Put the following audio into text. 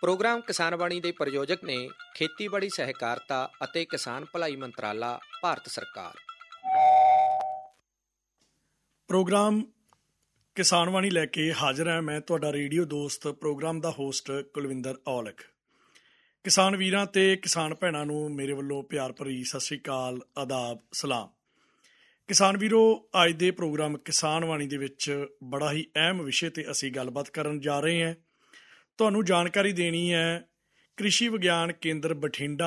Programme ਕਿਸਾਨ ਬਾਣੀ ਦੇ ਪ੍ਰਯੋਜਕ ਨੇ ਖੇਤੀਬਾੜੀ ਸਹਿਕਾਰਤਾ ਅਤੇ ਕਿਸਾਨ ਭਲਾਈ ਮੰਤਰਾਲਾ, ਭਾਰਤ ਸਰਕਾਰ। ਪ੍ਰੋਗਰਾਮ ਕਿਸਾਨ ਬਾਣੀ ਲੈ ਕੇ ਹਾਜ਼ਰ ਹਾਂ ਮੈਂ, ਤੁਹਾਡਾ ਰੇਡੀਓ ਦੋਸਤ, ਪ੍ਰੋਗਰਾਮ ਦਾ ਹੋਸਟ ਕੁਲਵਿੰਦਰ ਔਲਖ। ਕਿਸਾਨ ਵੀਰਾਂ ਤੇ ਕਿਸਾਨ ਭੈਣਾਂ ਨੂੰ ਮੇਰੇ ਵੱਲੋਂ ਪਿਆਰ ਭਰੀ ਸਤਿ ਸ਼੍ਰੀ ਅਕਾਲ, ਆਦਾਬ, ਸਲਾਮ। ਕਿਸਾਨ ਵੀਰੋ, ਅੱਜ ਦੇ ਪ੍ਰੋਗਰਾਮ ਕਿਸਾਨ ਬਾਣੀ ਦੇ ਵਿੱਚ ਬੜਾ ਹੀ ਅਹਿਮ ਵਿਸ਼ੇ ਤੇ ਅਸੀਂ ਗੱਲਬਾਤ ਕਰਨ ਜਾ ਰਹੇ ਹਾਂ। ਤੁਹਾਨੂੰ ਜਾਣਕਾਰੀ ਦੇਣੀ ਹੈ ਕ੍ਰਿਸ਼ੀ ਵਿਗਿਆਨ ਕੇਂਦਰ ਬਠਿੰਡਾ